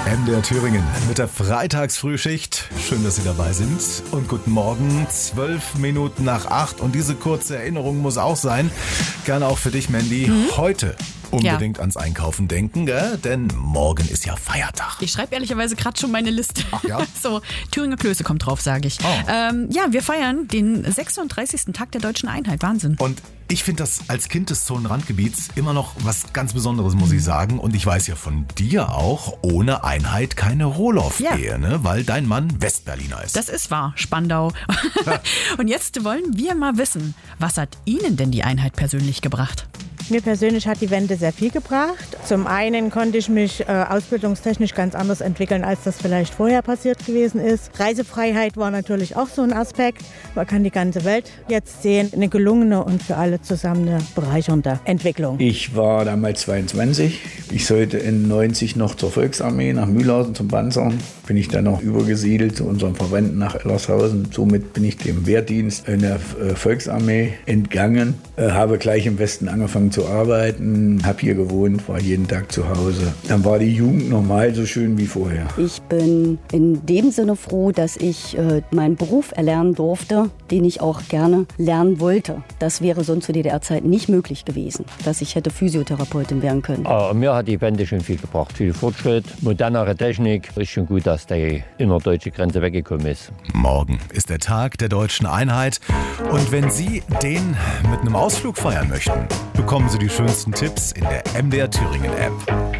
MDR Thüringen mit der Freitagsfrühschicht. Schön, dass Sie dabei sind. Und guten Morgen, 12 Minuten nach 8. Und diese kurze Erinnerung muss auch sein, gerne auch für dich, Mandy, heute unbedingt ans Einkaufen denken, gell? Denn morgen ist ja Feiertag. Ich schreibe ehrlicherweise gerade schon meine Liste. Ach ja? So, Thüringer Klöße kommt drauf, sage ich. Oh. Ja, wir feiern den 36. Tag der Deutschen Einheit. Wahnsinn. Und ich finde das als Kind des Zonenrandgebiets immer noch was ganz Besonderes, muss ich sagen. Und ich weiß ja von dir auch, ohne Einheit keine Rohloff-Ehe, ne? Weil dein Mann Westberliner ist. Das ist wahr, Spandau. Und jetzt wollen wir mal wissen, was hat Ihnen denn die Einheit persönlich gebracht? Mir persönlich hat die Wende sehr viel gebracht. Zum einen konnte ich mich ausbildungstechnisch ganz anders entwickeln, als das vielleicht vorher passiert gewesen ist. Reisefreiheit war natürlich auch so ein Aspekt. Man kann die ganze Welt jetzt sehen. Eine gelungene und für alle zusammen eine bereichernde Entwicklung. Ich war damals 22. Ich sollte in 90 noch zur Volksarmee nach Mühlhausen zum Panzern. Bin ich dann noch übergesiedelt zu unseren Verwandten nach Ellershausen. Somit bin ich dem Wehrdienst in der Volksarmee entgangen. Habe gleich im Westen angefangen zu arbeiten, habe hier gewohnt, war jeden Tag zu Hause. Dann war die Jugend normal so schön wie vorher. Ich bin in dem Sinne froh, dass ich meinen Beruf erlernen durfte, den ich auch gerne lernen wollte. Das wäre sonst zu DDR-Zeiten nicht möglich gewesen, dass ich hätte Physiotherapeutin werden können. Mir hat die Wende schon viel gebracht. Viel Fortschritt, modernere Technik. Ist schon gut, dass die innerdeutsche Grenze weggekommen ist. Morgen ist der Tag der Deutschen Einheit. Und wenn Sie den mit einem Ausflug feiern möchten, bekommen Sie die schönsten Tipps in der MDR Thüringen App.